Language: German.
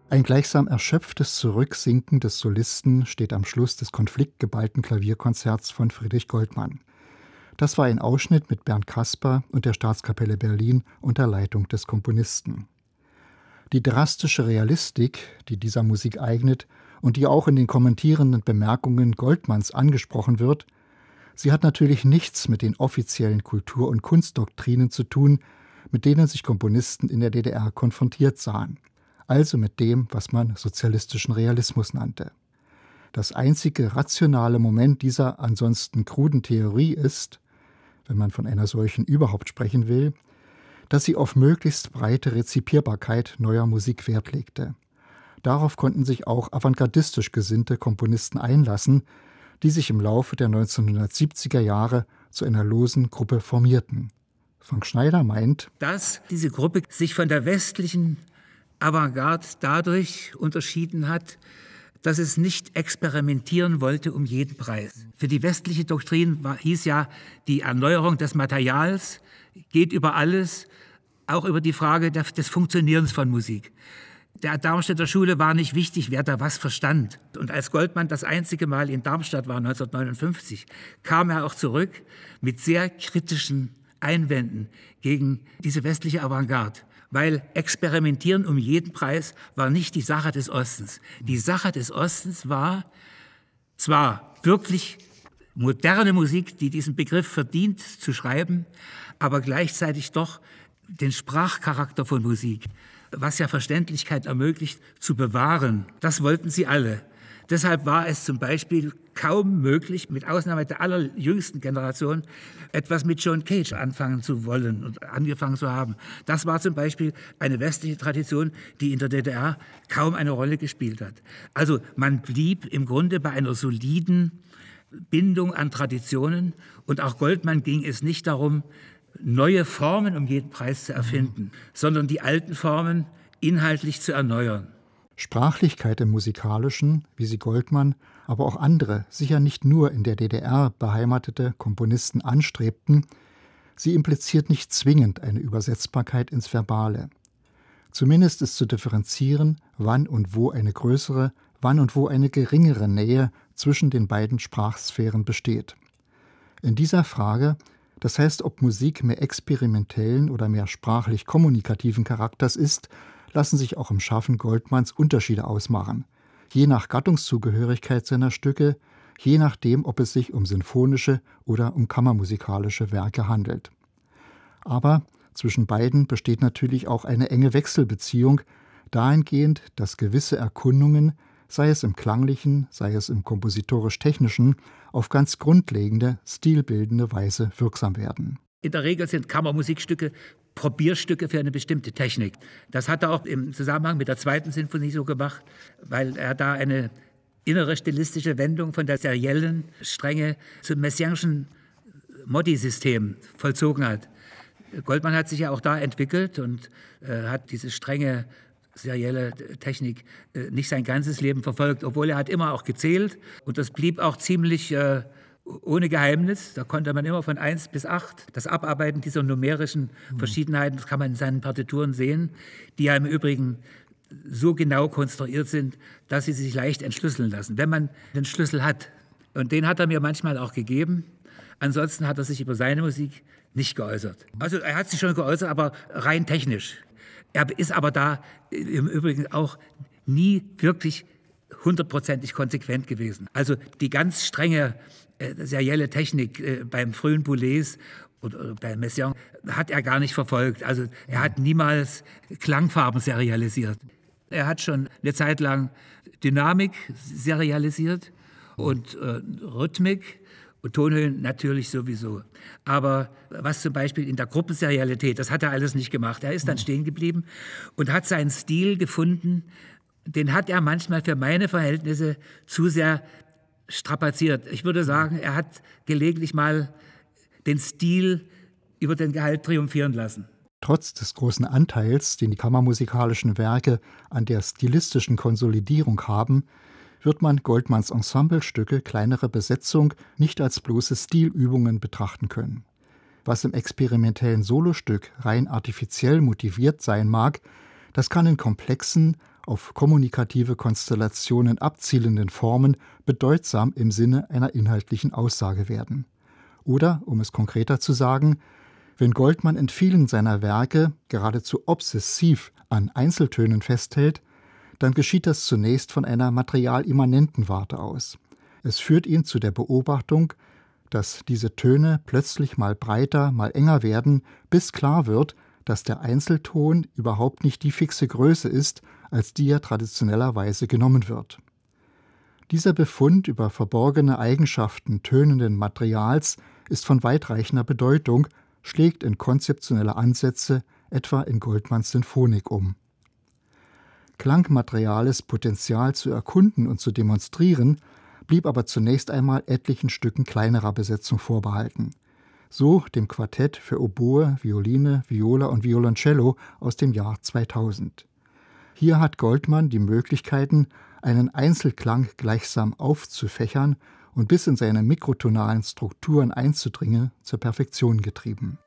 Ein gleichsam erschöpftes Zurücksinken des Solisten steht am Schluss des konfliktgeballten Klavierkonzerts von Friedrich Goldmann. Das war ein Ausschnitt mit Bernd Kasper und der Staatskapelle Berlin unter Leitung des Komponisten. Die drastische Realistik, die dieser Musik eignet und die auch in den kommentierenden Bemerkungen Goldmanns angesprochen wird, sie hat natürlich nichts mit den offiziellen Kultur- und Kunstdoktrinen zu tun, mit denen sich Komponisten in der DDR konfrontiert sahen, also mit dem, was man sozialistischen Realismus nannte. Das einzige rationale Moment dieser ansonsten kruden Theorie ist, wenn man von einer solchen überhaupt sprechen will, dass sie auf möglichst breite Rezipierbarkeit neuer Musik Wert legte. Darauf konnten sich auch avantgardistisch gesinnte Komponisten einlassen, die sich im Laufe der 1970er Jahre zu einer losen Gruppe formierten. Frank Schneider meint, dass diese Gruppe sich von der westlichen Avantgarde dadurch unterschieden hat, dass es nicht experimentieren wollte um jeden Preis. Für die westliche Doktrin hieß ja, die Erneuerung des Materials geht über alles, auch über die Frage des Funktionierens von Musik. Der Darmstädter Schule war nicht wichtig, wer da was verstand. Und als Goldmann das einzige Mal in Darmstadt war, 1959, kam er auch zurück mit sehr kritischen Einwänden gegen diese westliche Avantgarde. Weil Experimentieren um jeden Preis war nicht die Sache des Ostens. Die Sache des Ostens war zwar wirklich moderne Musik, die diesen Begriff verdient zu schreiben, aber gleichzeitig doch den Sprachcharakter von Musik, was ja Verständlichkeit ermöglicht, zu bewahren. Das wollten sie alle. Deshalb war es zum Beispiel kaum möglich, mit Ausnahme der allerjüngsten Generation, etwas mit John Cage anfangen zu wollen und angefangen zu haben. Das war zum Beispiel eine westliche Tradition, die in der DDR kaum eine Rolle gespielt hat. Also man blieb im Grunde bei einer soliden Bindung an Traditionen, und auch Goldmann ging es nicht darum, neue Formen um jeden Preis zu erfinden, sondern die alten Formen inhaltlich zu erneuern. Sprachlichkeit im Musikalischen, wie sie Goldmann, aber auch andere, sicher nicht nur in der DDR beheimatete Komponisten anstrebten, sie impliziert nicht zwingend eine Übersetzbarkeit ins Verbale. Zumindest ist zu differenzieren, wann und wo eine größere, wann und wo eine geringere Nähe zwischen den beiden Sprachsphären besteht. In dieser Frage, das heißt, ob Musik mehr experimentellen oder mehr sprachlich kommunikativen Charakters ist, lassen sich auch im Schaffen Goldmanns Unterschiede ausmachen, je nach Gattungszugehörigkeit seiner Stücke, je nachdem, ob es sich um sinfonische oder um kammermusikalische Werke handelt. Aber zwischen beiden besteht natürlich auch eine enge Wechselbeziehung, dahingehend, dass gewisse Erkundungen, sei es im Klanglichen, sei es im kompositorisch-technischen, auf ganz grundlegende, stilbildende Weise wirksam werden. In der Regel sind Kammermusikstücke Probierstücke für eine bestimmte Technik. Das hat er auch im Zusammenhang mit der zweiten Sinfonie so gemacht, weil er da eine innere stilistische Wendung von der seriellen Strenge zum messiaenischen Modi-System vollzogen hat. Goldmann hat sich ja auch da entwickelt und hat diese strenge serielle Technik nicht sein ganzes Leben verfolgt, obwohl er hat immer auch gezählt, und das blieb auch ziemlich ohne Geheimnis. Da konnte man immer von 1 bis 8 das Abarbeiten dieser numerischen Verschiedenheiten, das kann man in seinen Partituren sehen, die ja im Übrigen so genau konstruiert sind, dass sie sich leicht entschlüsseln lassen, wenn man den Schlüssel hat. Und den hat er mir manchmal auch gegeben. Ansonsten hat er sich über seine Musik nicht geäußert. Also er hat sich schon geäußert, aber rein technisch. Er ist aber da im Übrigen auch nie wirklich 100%ig konsequent gewesen. Also die ganz strenge serielle Technik beim frühen Boulez oder bei Messiaen hat er gar nicht verfolgt. Also er hat niemals Klangfarben serialisiert. Er hat schon eine Zeit lang Dynamik serialisiert und Rhythmik und Tonhöhen natürlich sowieso. Aber was zum Beispiel in der Gruppenserialität, das hat er alles nicht gemacht. Er ist dann stehen geblieben und hat seinen Stil gefunden. Den hat er manchmal für meine Verhältnisse zu sehr strapaziert. Ich würde sagen, er hat gelegentlich mal den Stil über den Gehalt triumphieren lassen. Trotz des großen Anteils, den die kammermusikalischen Werke an der stilistischen Konsolidierung haben, wird man Goldmanns Ensemblestücke kleinerer Besetzung nicht als bloße Stilübungen betrachten können. Was im experimentellen Solostück rein artifiziell motiviert sein mag, das kann in komplexen, auf kommunikative Konstellationen abzielenden Formen bedeutsam im Sinne einer inhaltlichen Aussage werden. Oder, um es konkreter zu sagen, wenn Goldman in vielen seiner Werke geradezu obsessiv an Einzeltönen festhält, dann geschieht das zunächst von einer materialimmanenten Warte aus. Es führt ihn zu der Beobachtung, dass diese Töne plötzlich mal breiter, mal enger werden, bis klar wird, dass der Einzelton überhaupt nicht die fixe Größe ist, als die er traditionellerweise genommen wird. Dieser Befund über verborgene Eigenschaften tönenden Materials ist von weitreichender Bedeutung, schlägt in konzeptionelle Ansätze, etwa in Goldmans Sinfonik, um. Klangmateriales Potenzial zu erkunden und zu demonstrieren, blieb aber zunächst einmal etlichen Stücken kleinerer Besetzung vorbehalten. So dem Quartett für Oboe, Violine, Viola und Violoncello aus dem Jahr 2000. Hier hat Goldman die Möglichkeiten, einen Einzelklang gleichsam aufzufächern und bis in seine mikrotonalen Strukturen einzudringen, zur Perfektion getrieben.